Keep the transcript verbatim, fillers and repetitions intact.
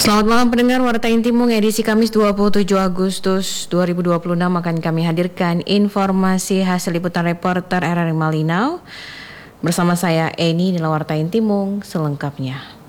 Selamat malam pendengar Warta Intimung edisi Kamis dua puluh tujuh Agustus dua ribu dua puluh enam akan kami hadirkan informasi hasil liputan reporter R R I Malinau. Bersama saya Eni di Warta Intimung selengkapnya.